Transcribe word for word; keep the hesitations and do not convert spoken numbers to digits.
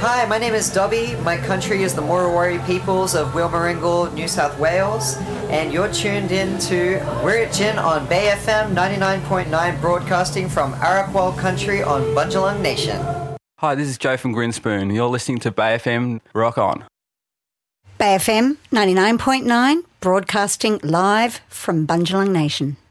Hi, my name is Dobby. My country is the Murrawari peoples of Wilmaringal, New South Wales, and you're tuned in to Wiritjin on Bay F M ninety-nine point nine, broadcasting from Arakwal country on Bundjalung Nation. Hi, this is Joe from Grinspoon. You're listening to Bay F M. Rock on. Bay F M ninety-nine point nine, broadcasting live from Bundjalung Nation.